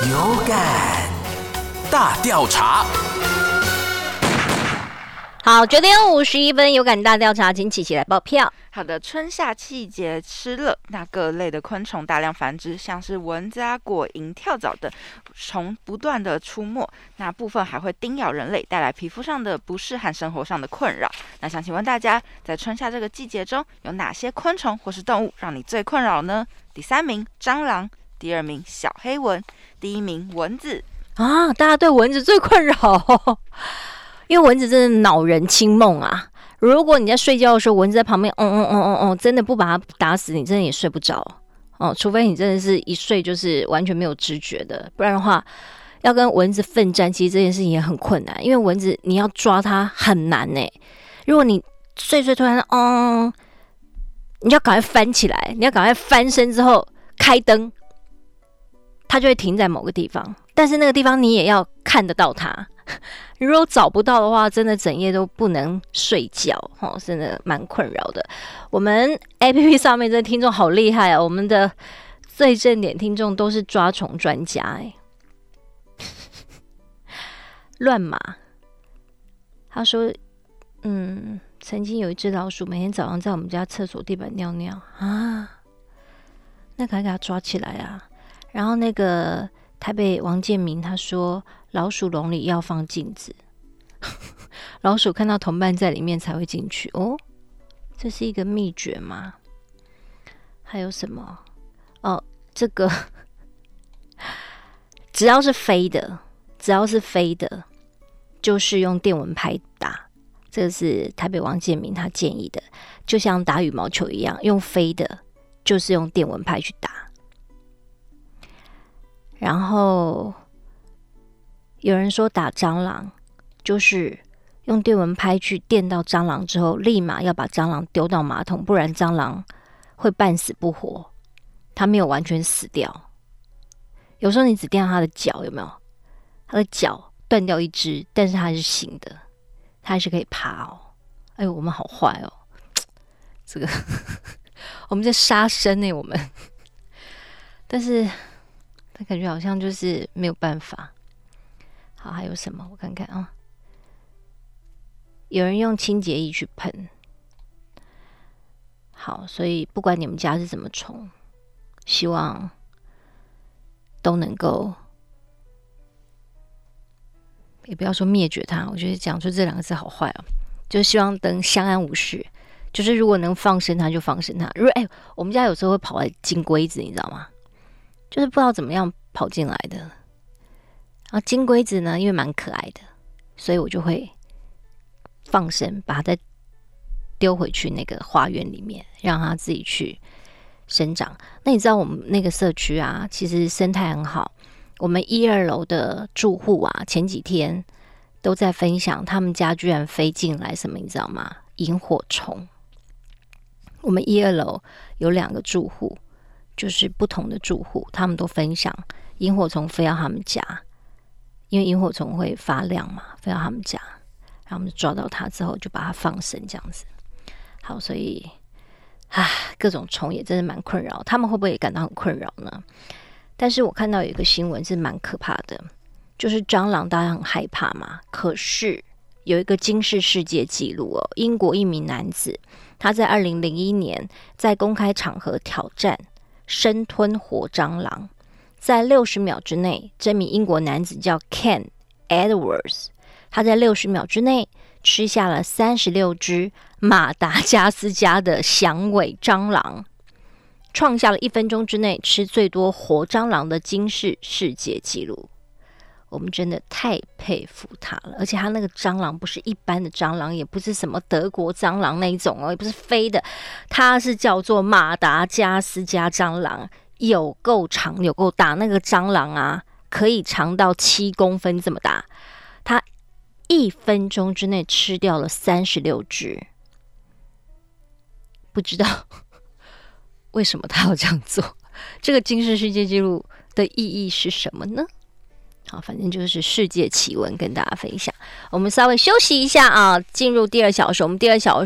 有感大调查。 好，9:51，有感大调查，请琪琪来报票。 好的，春夏季节吃热，那各类的昆虫大量繁殖，像是蚊子啊、果蝇、跳蚤等虫不断的出没，那部分还会叮咬人类，带来皮肤上的不适和生活上的困扰。那想请问大家，在春夏这个季节中，有哪些昆虫或是动物让你最困扰呢？第3名蟑螂，第2名小黑蚊，第1名蚊子。 啊，大家对蚊子最困扰因为蚊子真的恼人清梦啊！如果你在睡觉的时候，蚊子在旁边，真的不把它打死，你真的也睡不着哦。除非你真的是一睡就是完全没有知觉的，不然的话，要跟蚊子奋战，其实这件事情也很困难。因为蚊子你要抓它很难呢。如果你睡突然你要赶快翻起来，你要赶快翻身之后开灯，它就会停在某个地方，但是那个地方你也要看得到它。如果找不到的话，真的整夜都不能睡觉，真的蛮困扰的。我们 APP 上面的听众好厉害啊！我们的最正点听众都是抓虫专家乱码，他说，曾经有一只老鼠每天早上在我们家厕所地板尿尿啊，那赶紧给他抓起来啊！然后那个台北王建民他说，老鼠笼里要放镜子，老鼠看到同伴在里面才会进去哦。这是一个秘诀吗？还有什么？这个只要是飞的，就是用电蚊拍打。这个是台北王建民他建议的，就像打羽毛球一样，用飞的，就是用电蚊拍去打。然后有人说打蟑螂就是用电蚊拍去电到蟑螂之后，立马要把蟑螂丢到马桶，不然蟑螂会半死不活，它没有完全死掉。有时候你只电到它的脚，有没有？它的脚断掉一只，但是它还是醒的，它还是可以爬哦。哎呦，我们好坏哦，这个我们在杀生我们，但是他感觉好像就是没有办法。好，还有什么？我看看啊。有人用清洁液去喷。好，所以不管你们家是什么虫，希望都能够，也不要说灭绝它，我觉得讲出这2个字好坏哦。就希望能相安无事。就是如果能放生它就放生它。我们家有时候会跑来金龟子，你知道吗？就是不知道怎么样跑进来的。然后金龟子呢，因为蛮可爱的，所以我就会放生，把它再丢回去那个花园里面，让它自己去生长。那你知道我们那个社区啊，其实生态很好。我们1、2楼的住户啊，前几天都在分享，他们家居然飞进来什么，你知道吗？萤火虫。我们1、2楼有2个住户，就是不同的住户，他们都分享萤火虫飞到他们家，因为萤火虫会发亮嘛，飞到他们家，然后我们就抓到它之后就把它放生这样子。好，所以各种虫也真的蛮困扰，他们会不会也感到很困扰呢？但是我看到有一个新闻是蛮可怕的，就是蟑螂大家很害怕嘛，可是有一个金氏世界纪录哦，英国一名男子他在2001年在公开场合挑战生吞活蟑螂，在60秒之内，这名英国男子叫 Ken Edwards， 他在60秒之内吃下了36只马达加斯加的响尾蟑螂，创下了1分钟之内吃最多活蟑螂的金氏世界纪录。我们真的太佩服他了，而且他那个蟑螂不是一般的蟑螂，也不是什么德国蟑螂那一种也不是飞的，它是叫做马达加斯加蟑螂，有够长有够大，那个蟑螂啊可以长到7公分这么大，它1分钟之内吃掉了36只，不知道为什么他要这样做，这个金氏世界纪录的意义是什么呢？好，反正就是世界奇闻跟大家分享。我们稍微休息一下啊，进入第2小时。我们第2小